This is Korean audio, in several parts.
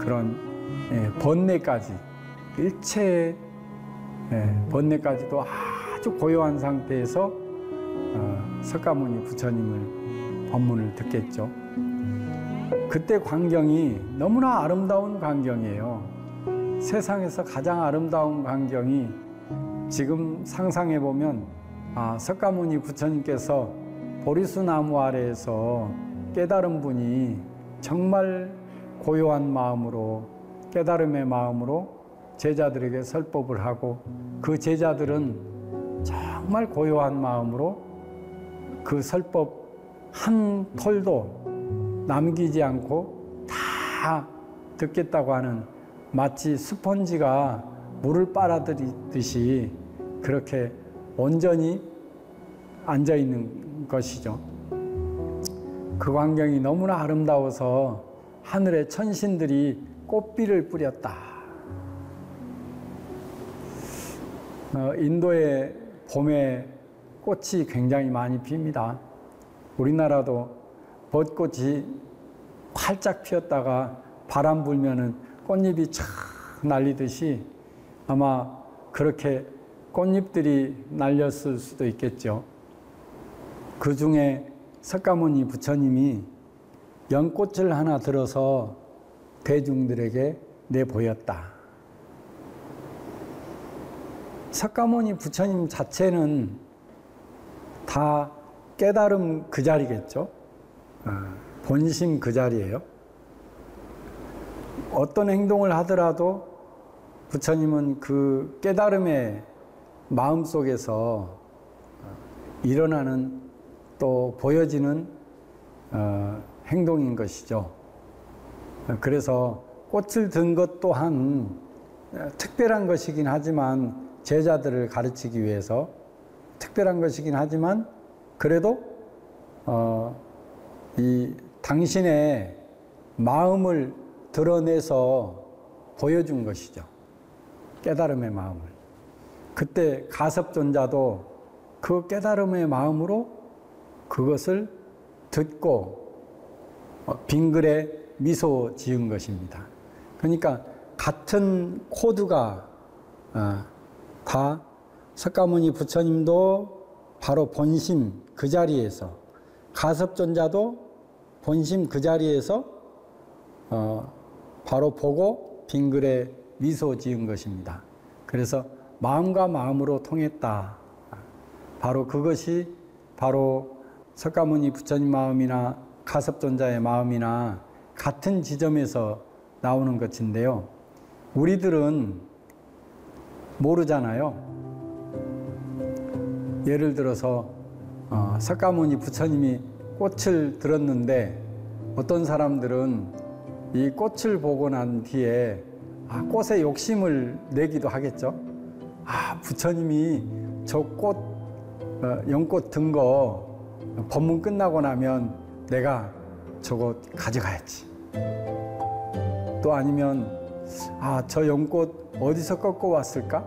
그런 번뇌까지, 일체의 번뇌까지도 아주 고요한 상태에서 석가모니 부처님을 법문을 듣겠죠. 그때 광경이 너무나 아름다운 광경이에요. 세상에서 가장 아름다운 광경이 지금 상상해 보면 석가모니 부처님께서 보리수 나무 아래에서 깨달은 분이 정말 고요한 마음으로, 깨달음의 마음으로 제자들에게 설법을 하고, 그 제자들은 정말 고요한 마음으로 그 설법 한 톨도 남기지 않고 다 듣겠다고 하는, 마치 스펀지가 물을 빨아들이듯이 그렇게 온전히 앉아 있는 것이죠. 그 광경이 너무나 아름다워서 하늘의 천신들이 꽃비를 뿌렸다. 인도의 봄에 꽃이 굉장히 많이 핍니다. 우리나라도 벚꽃이 활짝 피었다가 바람 불면은 꽃잎이 촥 날리듯이 아마 그렇게 꽃잎들이 날렸을 수도 있겠죠. 그 중에 석가모니 부처님이 연꽃을 하나 들어서 대중들에게 내보였다. 석가모니 부처님 자체는 다 깨달음 그 자리겠죠. 본심 그 자리예요. 어떤 행동을 하더라도 부처님은 그 깨달음의 마음속에서 일어나는, 또 보여지는 행동인 것이죠. 그래서 꽃을 든 것 또한 특별한 것이긴 하지만, 제자들을 가르치기 위해서 특별한 것이긴 하지만, 그래도 이 당신의 마음을 드러내서 보여준 것이죠. 깨달음의 마음을. 그때 가섭존자도 그 깨달음의 마음으로 그것을 듣고 빙글에 미소 지은 것입니다. 그러니까 같은 코드가 다 석가모니 부처님도 바로 본심 그 자리에서, 가섭존자도 본심 그 자리에서 바로 보고 빙글에 미소 지은 것입니다. 그래서 마음과 마음으로 통했다. 바로 그것이 바로 석가모니 부처님 마음이나 가섭존자의 마음이나 같은 지점에서 나오는 것인데요. 우리들은 모르잖아요. 예를 들어서 석가모니 부처님이 꽃을 들었는데, 어떤 사람들은 이 꽃을 보고 난 뒤에 꽃에 욕심을 내기도 하겠죠. 부처님이 저 꽃, 연꽃 든 거 법문 끝나고 나면 내가 저거 가져가야지. 또 아니면 저 연꽃 어디서 꺾어 왔을까?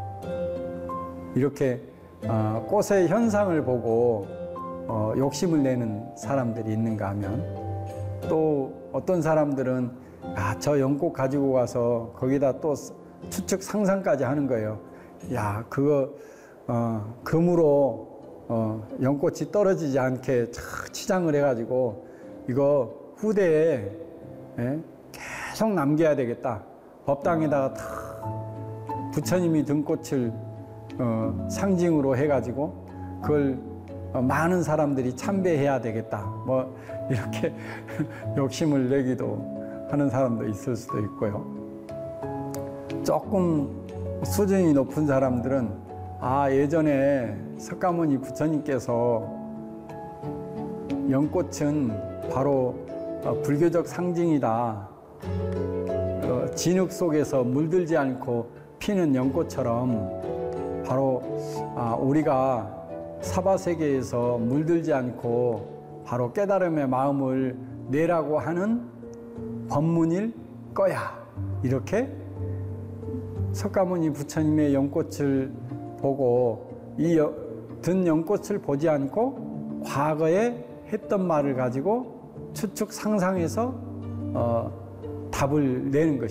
이렇게 꽃의 현상을 보고 욕심을 내는 사람들이 있는가 하면, 또 어떤 사람들은 저 연꽃 가지고 가서 거기다 또 추측 상상까지 하는 거예요. 야, 그거 금으로 연꽃이 떨어지지 않게 치장을 해가지고 이거 후대에 계속 남겨야 되겠다. 법당에다가 다 부처님이 든 꽃을 상징으로 해가지고 그걸 많은 사람들이 참배해야 되겠다. 뭐 이렇게 욕심을 내기도 하는 사람도 있을 수도 있고요. 조금 수준이 높은 사람들은 예전에 석가모니 부처님께서 연꽃은 바로 불교적 상징이다. 진흙 속에서 물들지 않고 피는 연꽃처럼 바로 우리가 사바세계에서 물들지 않고 바로 깨달음의 마음을 내라고 하는 법문일 거야. 이렇게 석가모니 부처님의 연꽃을 보고 이 든 연꽃을 보지 않고 과거에 했던 말을 가지고 추측 상상해서 답을 내는 것입니다.